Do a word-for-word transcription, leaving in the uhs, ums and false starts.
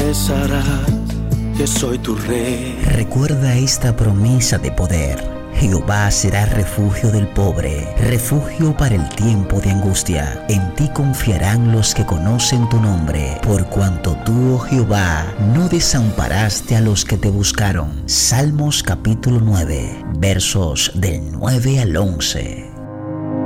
confesarás que soy tu rey. Recuerda esta promesa de poder. Jehová será refugio del pobre, refugio para el tiempo de angustia. En ti confiarán los que conocen tu nombre, por cuanto tú, oh Jehová, no desamparaste a los que te buscaron. Salmos capítulo nueve, versos del nueve al once.